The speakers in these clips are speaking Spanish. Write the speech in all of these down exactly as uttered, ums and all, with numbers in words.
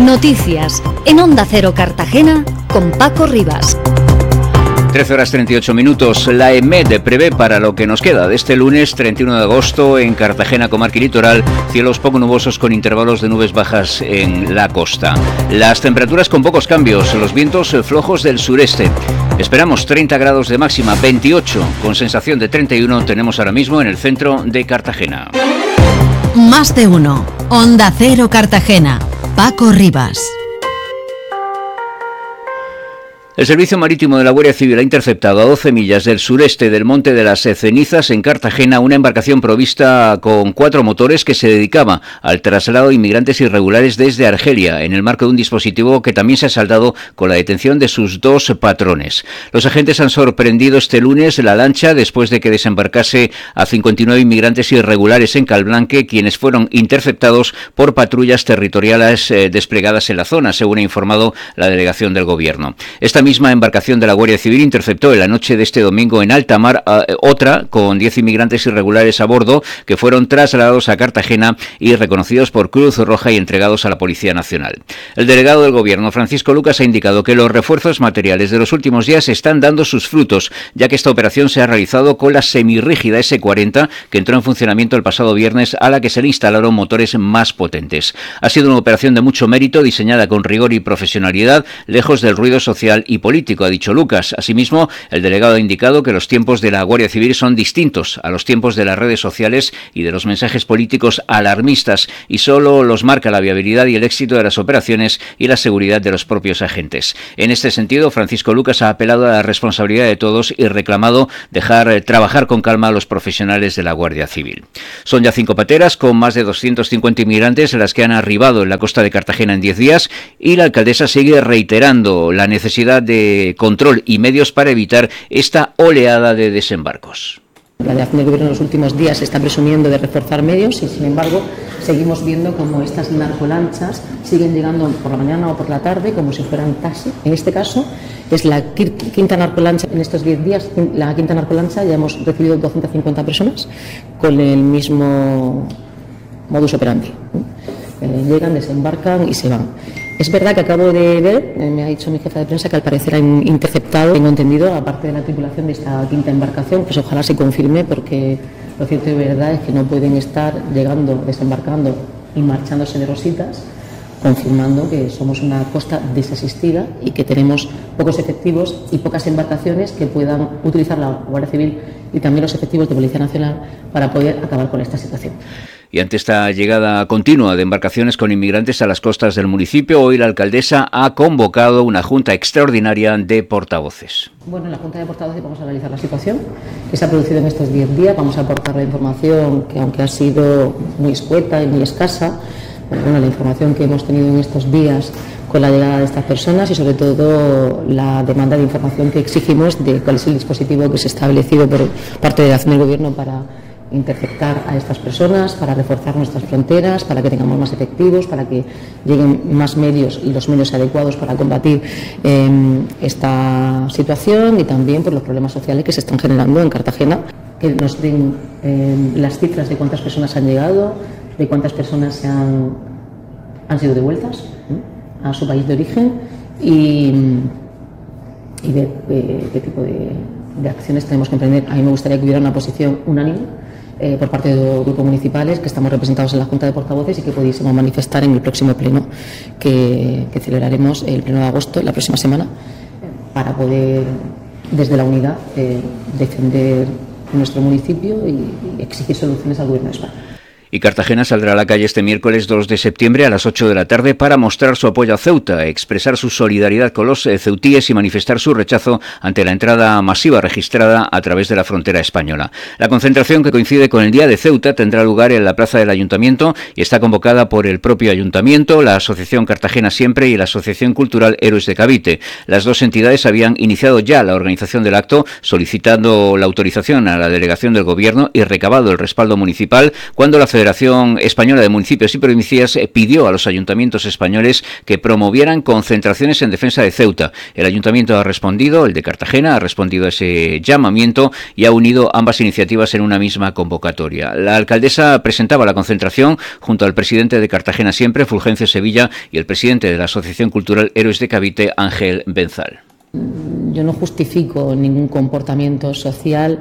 Noticias en Onda Cero Cartagena con Paco Rivas. trece horas treinta y ocho minutos. La EMED prevé para lo que nos queda de este lunes treinta y uno de agosto en Cartagena, comarca y litoral, cielos poco nubosos con intervalos de nubes bajas en la costa. Las temperaturas con pocos cambios, los vientos flojos del sureste. Esperamos treinta grados de máxima, veintiocho con sensación de treinta y uno tenemos ahora mismo en el centro de Cartagena. Más de uno. Onda Cero Cartagena. Paco Rivas. El Servicio Marítimo de la Guardia Civil ha interceptado a doce millas del sureste del Monte de las Cenizas, en Cartagena, una embarcación provista con cuatro motores que se dedicaba al traslado de inmigrantes irregulares desde Argelia, en el marco de un dispositivo que también se ha saldado con la detención de sus dos patrones. Los agentes han sorprendido este lunes la lancha después de que desembarcase a cincuenta y nueve inmigrantes irregulares en Calblanque, quienes fueron interceptados por patrullas territoriales eh, desplegadas en la zona, según ha informado la delegación del Gobierno. Esta misma embarcación de la Guardia Civil interceptó en la noche de este domingo en alta mar a, eh, otra con diez inmigrantes irregulares a bordo que fueron trasladados a Cartagena y reconocidos por Cruz Roja y entregados a la Policía Nacional. El delegado del Gobierno, Francisco Lucas, ha indicado que los refuerzos materiales de los últimos días están dando sus frutos, ya que esta operación se ha realizado con la semirrígida ese cuarenta que entró en funcionamiento el pasado viernes, a la que se le instalaron motores más potentes. Ha sido una operación de mucho mérito, diseñada con rigor y profesionalidad, lejos del ruido social y y político, ha dicho Lucas. Asimismo, el delegado ha indicado que los tiempos de la Guardia Civil son distintos a los tiempos de las redes sociales y de los mensajes políticos alarmistas, y solo los marca la viabilidad y el éxito de las operaciones y la seguridad de los propios agentes. En este sentido, Francisco Lucas ha apelado a la responsabilidad de todos y reclamado dejar eh, trabajar con calma a los profesionales de la Guardia Civil. Son ya cinco pateras con más de doscientos cincuenta inmigrantes las que han arribado en la costa de Cartagena en diez días, y la alcaldesa sigue reiterando la necesidad de control y medios para evitar esta oleada de desembarcos. La delegación del Gobierno en los últimos días está presumiendo de reforzar medios y, sin embargo, seguimos viendo como estas narcolanchas siguen llegando por la mañana o por la tarde como si fueran taxi. En este caso es la quinta narcolancha en estos diez días, la quinta narcolancha, ya hemos recibido doscientas cincuenta personas con el mismo modus operandi. Llegan, desembarcan y se van. Es verdad que acabo de ver, eh, me ha dicho mi jefa de prensa, que al parecer han interceptado, tengo entendido, aparte de la tripulación de esta quinta embarcación, pues ojalá se confirme, porque lo cierto y verdad es que no pueden estar llegando, desembarcando y marchándose de rositas, confirmando que somos una costa desasistida y que tenemos pocos efectivos y pocas embarcaciones que puedan utilizar la Guardia Civil y también los efectivos de Policía Nacional para poder acabar con esta situación. Y ante esta llegada continua de embarcaciones con inmigrantes a las costas del municipio, hoy la alcaldesa ha convocado una junta extraordinaria de portavoces. Bueno, en la junta de portavoces vamos a analizar la situación que se ha producido en estos diez días, vamos a aportar la información que, aunque ha sido muy escueta y muy escasa, bueno, la información que hemos tenido en estos días con la llegada de estas personas y, sobre todo, la demanda de información que exigimos de cuál es el dispositivo que se ha establecido por parte de la acción del Gobierno para interceptar a estas personas, para reforzar nuestras fronteras, para que tengamos más efectivos, para que lleguen más medios y los medios adecuados para combatir eh, esta situación, y también por los problemas sociales que se están generando en Cartagena, que nos den eh, las cifras de cuántas personas han llegado, de cuántas personas se han, han sido devueltas ¿eh? a su país de origen, y, y ver eh, qué tipo de, de acciones tenemos que emprender. A mí me gustaría que hubiera una posición unánime Eh, por parte de los grupos municipales que estamos representados en la Junta de Portavoces y que pudiésemos manifestar en el próximo pleno que, que celebraremos el pleno de agosto, la próxima semana, para poder, desde la unidad, eh, defender nuestro municipio y, y exigir soluciones al Gobierno de España. Y Cartagena saldrá a la calle este miércoles dos de septiembre a las ocho de la tarde para mostrar su apoyo a Ceuta, expresar su solidaridad con los ceutíes y manifestar su rechazo ante la entrada masiva registrada a través de la frontera española. La concentración, que coincide con el Día de Ceuta, tendrá lugar en la plaza del Ayuntamiento y está convocada por el propio Ayuntamiento, la Asociación Cartagena Siempre y la Asociación Cultural Héroes de Cavite. Las dos entidades habían iniciado ya la organización del acto, solicitando la autorización a la delegación del Gobierno y recabado el respaldo municipal, cuando la Federación Confederación Española de Municipios y Provincias pidió a los ayuntamientos españoles que promovieran concentraciones en defensa de Ceuta. El ayuntamiento ha respondido, el de Cartagena ha respondido a ese llamamiento y ha unido ambas iniciativas en una misma convocatoria. La alcaldesa presentaba la concentración junto al presidente de Cartagena Siempre, Fulgencio Sevilla, y el presidente de la Asociación Cultural Héroes de Cavite, Ángel Benzal. Yo no justifico ningún comportamiento social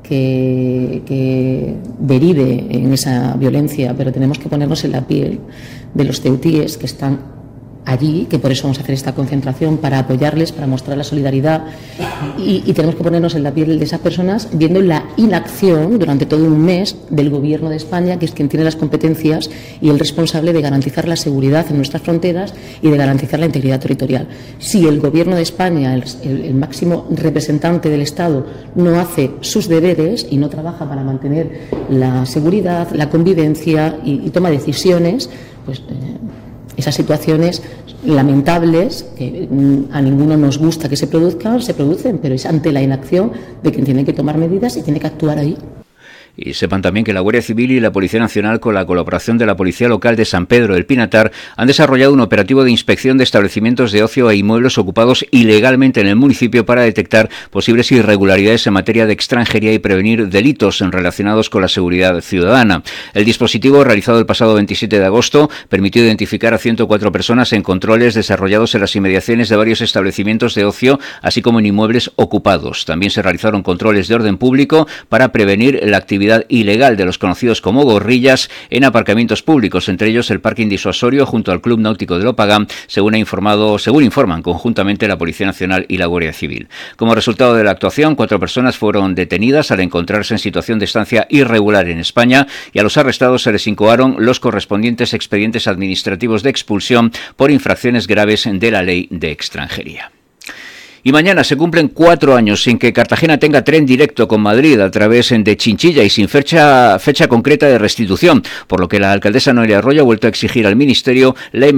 que, que derive en esa violencia, pero tenemos que ponernos en la piel de los ceutíes que están allí, que por eso vamos a hacer esta concentración, para apoyarles, para mostrar la solidaridad, y, y tenemos que ponernos en la piel de esas personas viendo la inacción durante todo un mes del Gobierno de España, que es quien tiene las competencias y el responsable de garantizar la seguridad en nuestras fronteras y de garantizar la integridad territorial. Si el Gobierno de España, el, el, el máximo representante del Estado, no hace sus deberes y no trabaja para mantener la seguridad, la convivencia y, y toma decisiones, pues eh, esas situaciones lamentables, que a ninguno nos gusta que se produzcan, se producen, pero es ante la inacción de quien tiene que tomar medidas y tiene que actuar ahí. Y sepan también que la Guardia Civil y la Policía Nacional, con la colaboración de la Policía Local de San Pedro del Pinatar, han desarrollado un operativo de inspección de establecimientos de ocio e inmuebles ocupados ilegalmente en el municipio para detectar posibles irregularidades en materia de extranjería y prevenir delitos relacionados con la seguridad ciudadana. El dispositivo, realizado el pasado veintisiete de agosto, permitió identificar a ciento cuatro personas en controles desarrollados en las inmediaciones de varios establecimientos de ocio, así como en inmuebles ocupados. También se realizaron controles de orden público para prevenir la actividad ilegal de los conocidos como gorrillas en aparcamientos públicos, entre ellos el parking disuasorio junto al Club Náutico de Lopagán, según ha informado, según informan conjuntamente la Policía Nacional y la Guardia Civil. Como resultado de la actuación, cuatro personas fueron detenidas al encontrarse en situación de estancia irregular en España, y a los arrestados se les incoaron los correspondientes expedientes administrativos de expulsión por infracciones graves de la Ley de Extranjería. Y mañana se cumplen cuatro años sin que Cartagena tenga tren directo con Madrid a través de Chinchilla y sin fecha, fecha concreta de restitución, por lo que la alcaldesa Noelia Arroyo ha vuelto a exigir al Ministerio la